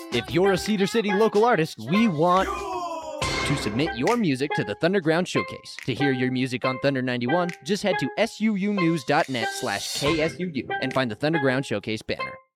If you're a Cedar City local artist, we want to submit your music to the Thunderground Showcase. To hear your music on Thunder 91, just head to suunews.net/KSUU and find the Thunderground Showcase banner.